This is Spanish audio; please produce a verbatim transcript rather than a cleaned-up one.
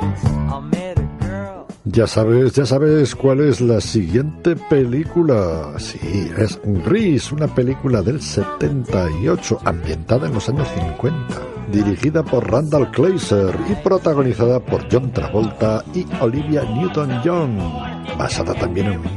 Ya sabes, ya sabes cuál es la siguiente película. Sí, es Grease, una película del setenta y ocho, ambientada en los años cincuenta, dirigida por Randall Kleiser y protagonizada por John Travolta y Olivia Newton-John, basada también en